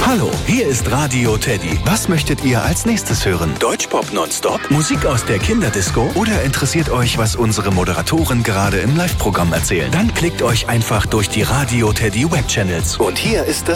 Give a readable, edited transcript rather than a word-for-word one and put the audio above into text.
Hallo, hier ist Radio Teddy. Was möchtet ihr als nächstes hören? Deutschpop nonstop? Musik aus der Kinderdisco? Oder interessiert euch, was unsere Moderatoren gerade im Live-Programm erzählen? Dann klickt euch einfach durch die Radio Teddy Webchannels. Und hier ist das